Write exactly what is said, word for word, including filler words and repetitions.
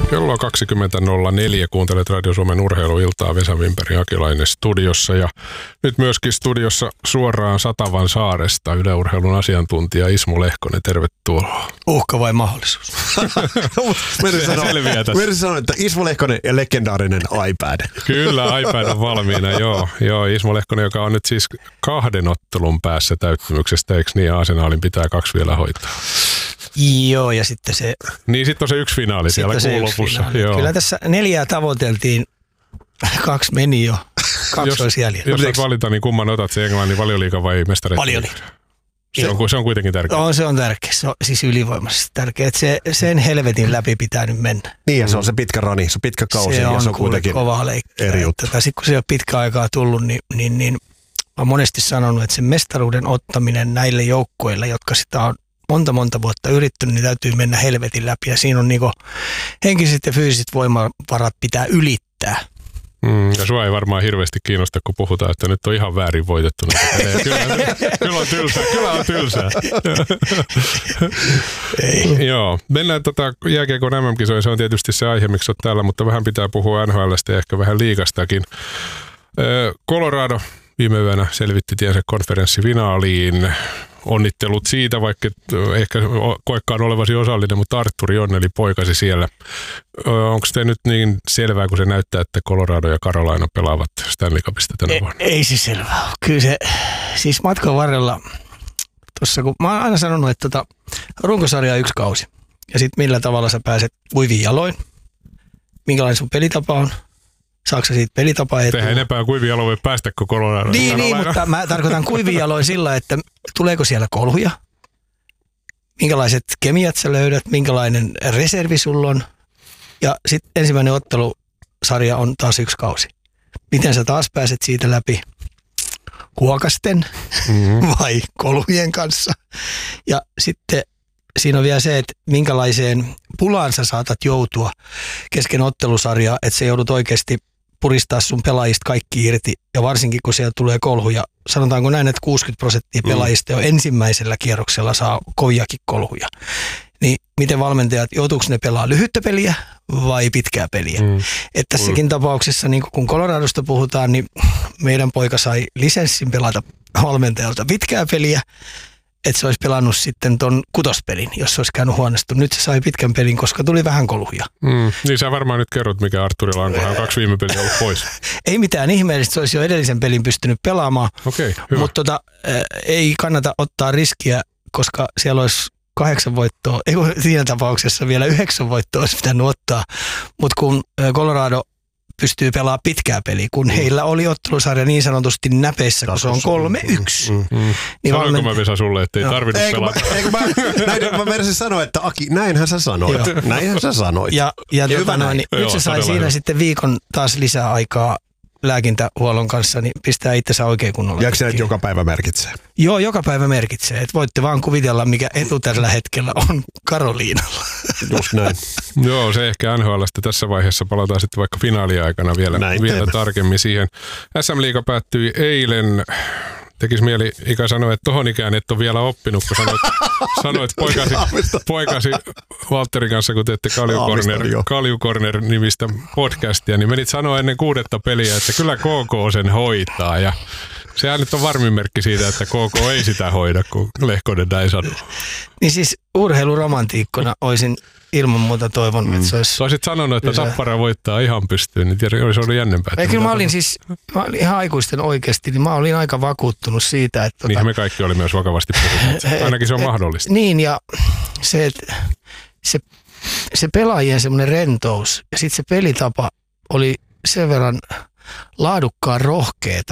Kello kaksikymmentä nolla neljä, kuuntelet Radio Suomen urheiluiltaa, Vesa Wimberg ja Akilainen studiossa ja nyt myöskin studiossa suoraan Satavan saaresta Yle-urheilun asiantuntija Ismo Lehkonen, tervetuloa. Uhka vai mahdollisuus? Mersi sanoi, että Ismo Lehkonen ja legendaarinen iPad. Kyllä, iPad on valmiina, joo. joo. Ismo Lehkonen, joka on nyt siis kahden ottelun päässä täyttymyksestä, eikö niin? Arsenalin pitää kaksi vielä hoitaa. Joo, ja sitten se... Niin, sitten on se yksi finaali siellä kuun lopussa. Joo. Kyllä tässä neljää tavoiteltiin, kaksi meni jo, kaksi olisi jäljellä. Jos saat valita, niin kumman otat, se Englannin Valioliiga vai mestareiden? Valioliiga. Se on, se on kuitenkin tärkeä. No, se on tärkeä, se on siis ylivoimaisesti tärkeä, että se, sen helvetin läpi pitää nyt mennä. Niin, ja se on se pitkä rani, se on pitkä kausi, se ja on se on kuitenkin kovaa leikkiä. eri juttu. Sitten kun se on pitkä aikaa tullut, niin, niin, niin olen monesti sanonut, että se mestaruuden ottaminen näille joukkueille, jotka sitä on monta monta vuotta yrittänyt, niin täytyy mennä helvetin läpi. Ja siinä on niinku henkiset ja fyysiset voimavarat pitää ylittää. Mm, ja sua ei varmaan hirveästi kiinnosta, kun puhutaan, että nyt on ihan väärin voitettu. Kyllä, kyllä on tylsää. Kyllä on tylsää. Ei. Joo. Mennään tota jääkiekon M M-kisoihin. Se on tietysti se aihe, miksi olet täällä, mutta vähän pitää puhua N H L:stä ja ehkä vähän liigastakin. Colorado viime yönä selvitti tiensä konferenssifinaaliin. Onnittelut siitä, vaikka ehkä koekkaan olevasi osallinen, mutta Artturi onneli poikasi siellä. Onko se nyt niin selvää, kun se näyttää, että Colorado ja Carolina pelaavat Stanley Cupista tänä vuonna? Ei, ei se selvää ole. Kyllä se, siis matkan varrella, tossa, kun mä oon aina sanonut, että tota, runkosarja on yksi kausi. Ja sitten millä tavalla sä pääset kuivin jaloin, minkälainen sun pelitapa on. Saatko sä siitä pelitapaa etua? Tehän enempää kuivin jaloin voi päästä kuin Colorado. Niin, niin, mutta mä tarkoitan kuivin jaloin sillä, että tuleeko siellä kolhuja, minkälaiset kemiat sä löydät, minkälainen reservi sulla on. Ja sitten ensimmäinen ottelusarja on taas yksi kausi. Miten sä taas pääset siitä läpi? Kuokasten mm-hmm. vai kolhujen kanssa? Ja sitten siinä on vielä se, että minkälaiseen pulaan sä saatat joutua kesken ottelusarjaa, että sä joudut oikeasti puristaa sun pelaajista kaikki irti. Ja varsinkin kun siellä tulee kolhuja, sanotaanko näin, että kuusikymmentä prosenttia pelaajista jo ensimmäisellä kierroksella saa koviakin kolhuja. Niin miten valmentajat, joutuuko ne pelaa lyhyttä peliä vai pitkää peliä? Mm. Että tässäkin mm. tapauksessa, niin kun Coloradosta puhutaan, niin meidän poika sai lisenssin pelata valmentajalta pitkää peliä, että se olisi pelannut sitten ton kutospelin, jos se olisi käynyt huonosti. Nyt se sai pitkän pelin, koska tuli vähän kolhuja. Mm, niin sä varmaan nyt kerrot, mikä Arturilla on, kun hän on kaksi viime peliä ollut pois. Ei mitään ihmeellistä, se olisi jo edellisen pelin pystynyt pelaamaan. Okei, hyvä. Mutta tota, ei kannata ottaa riskiä, koska siellä olisi kahdeksan voittoa, ei siinä tapauksessa vielä yhdeksän voittoa olisi pitänyt ottaa. Mutta kun Colorado pystyy pelaamaan pitkää peliä, kun heillä oli ottelusarja niin sanotusti näpeissä, kun se on kolme yksi. Mm, mm. Niin sanoinko valment... mä Vesa sulle, että ei tarvinnut eikö pelata? Mä, eikö mä, näin, mä menisin sanoa, että Aki, näinhän sä sanoit. Näinhän sä sanoit. Ja, ja, ja tota, no, niin, joo, nyt se sai siinä hyvä. Sitten viikon taas lisää aikaa lääkintähuollon kanssa, niin pistää itsensä oikein kunnolla. Jääkö se, että joka päivä merkitsee? Joo, joka päivä merkitsee. Että voitte vaan kuvitella, mikä etu tällä hetkellä on Karoliinalla. Just näin. Joo, se ehkä N H L:stä tässä vaiheessa palataan sitten vaikka finaaliaikana vielä, vielä tarkemmin siihen. S M-liiga päättyi eilen. Tekisi mieli Ika sanoa, että tohon ikään et ole vielä oppinut, kun sanoit, sanoit poikasi, poikasi Valtterin kanssa, kun teette Kaljukorner-nimistä podcastia, niin menit sanoa ennen kuudetta peliä, että kyllä K K sen hoitaa. Ja sehän nyt on varmin merkki siitä, että K K ei sitä hoida, kun Lehkonen näin sanoo. Niin siis urheiluromantiikkona olisin ilman muuta toivonut, mm. että se olisi... Sä olisit sanonut, että lisää. Tappara voittaa ihan pystyyn, niin tiedä, olisi ollut jännempää. Ei, kyllä mä olin siis, mä olin ihan aikuisten oikeasti, niin mä olin aika vakuuttunut siitä, että... Niin tota, me kaikki oli myös vakavasti puhuneet. Ainakin se on mahdollista. Niin, ja se, että se, se pelaajien semmoinen rentous ja sitten se pelitapa oli sen verran laadukkaan rohkeeta,